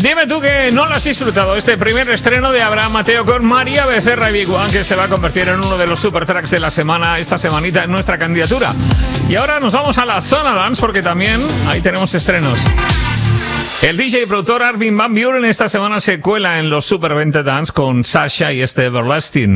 Dime tú que no lo has disfrutado, este primer estreno de Abraham Mateo con María Becerra y Big One, que se va a convertir en uno de los super tracks de la semana, esta semanita en nuestra candidatura. Y ahora nos vamos a la zona dance porque también ahí tenemos estrenos. El DJ y productor Armin van Buuren esta semana se cuela en los Super 20 Dance con Sasha y este Everlasting.